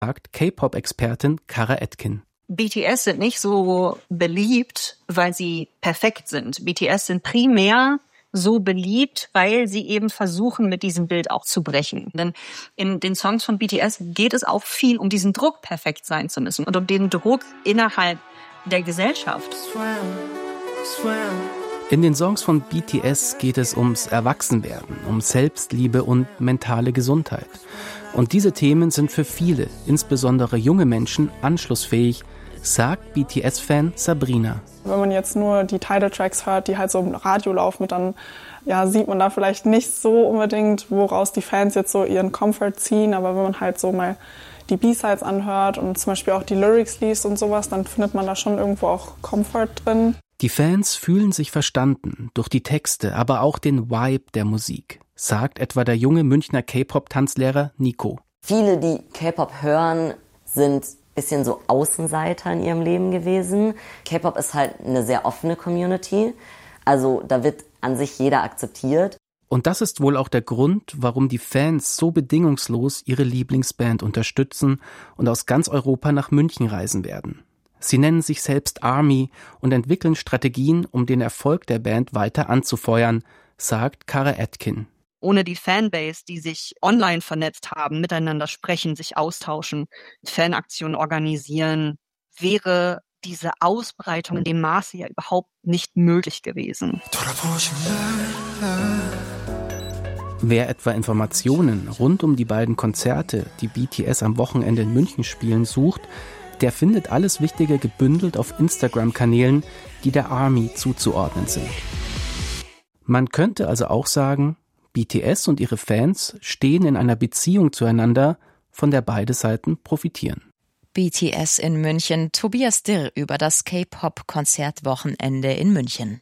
sagt K-Pop-Expertin Kara Etkin. BTS sind nicht so beliebt, weil sie perfekt sind. BTS sind primär so beliebt, weil sie eben versuchen, mit diesem Bild auch zu brechen. Denn in den Songs von BTS geht es auch viel um diesen Druck, perfekt sein zu müssen und um den Druck innerhalb der Gesellschaft. In den Songs von BTS geht es ums Erwachsenwerden, um Selbstliebe und mentale Gesundheit. Und diese Themen sind für viele, insbesondere junge Menschen, anschlussfähig, sagt BTS-Fan Sabrina. Wenn man jetzt nur die Title-Tracks hört, die halt so im Radio laufen, dann sieht man da vielleicht nicht so unbedingt, woraus die Fans jetzt so ihren Comfort ziehen. Aber wenn man halt so mal die B-Sides anhört und zum Beispiel auch die Lyrics liest und sowas, dann findet man da schon irgendwo auch Comfort drin. Die Fans fühlen sich verstanden durch die Texte, aber auch den Vibe der Musik, sagt etwa der junge Münchner K-Pop-Tanzlehrer Nico. Viele, die K-Pop hören, sind bisschen so Außenseiter in ihrem Leben gewesen. K-Pop ist halt eine sehr offene Community, also da wird an sich jeder akzeptiert. Und das ist wohl auch der Grund, warum die Fans so bedingungslos ihre Lieblingsband unterstützen und aus ganz Europa nach München reisen werden. Sie nennen sich selbst ARMY und entwickeln Strategien, um den Erfolg der Band weiter anzufeuern, sagt Kara Etkin. Ohne die Fanbase, die sich online vernetzt haben, miteinander sprechen, sich austauschen, Fanaktionen organisieren, wäre diese Ausbreitung in dem Maße ja überhaupt nicht möglich gewesen. Wer etwa Informationen rund um die beiden Konzerte, die BTS am Wochenende in München spielen, sucht, der findet alles Wichtige gebündelt auf Instagram-Kanälen, die der ARMY zuzuordnen sind. Man könnte also auch sagen, BTS und ihre Fans stehen in einer Beziehung zueinander, von der beide Seiten profitieren. BTS in München, Tobias Dirr über das K-Pop-Konzertwochenende in München.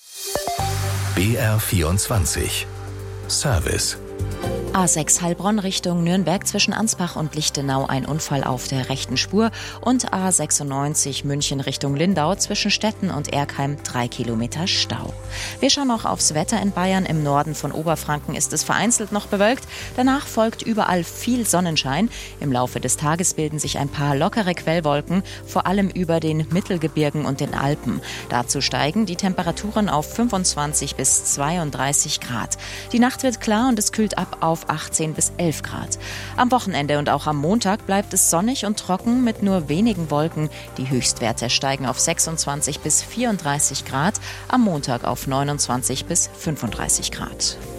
BR24 Service. A6 Heilbronn Richtung Nürnberg zwischen Ansbach und Lichtenau ein Unfall auf der rechten Spur und A96 München Richtung Lindau zwischen Stetten und Erkheim 3 Kilometer Stau. Wir schauen noch aufs Wetter in Bayern. Im Norden von Oberfranken ist es vereinzelt noch bewölkt. Danach folgt überall viel Sonnenschein. Im Laufe des Tages bilden sich ein paar lockere Quellwolken, vor allem über den Mittelgebirgen und den Alpen. Dazu steigen die Temperaturen auf 25 bis 32 Grad. Die Nacht wird klar und es kühlt ab auf 18 bis 11 Grad. Am Wochenende und auch am Montag bleibt es sonnig und trocken mit nur wenigen Wolken. Die Höchstwerte steigen auf 26 bis 34 Grad, am Montag auf 29 bis 35 Grad.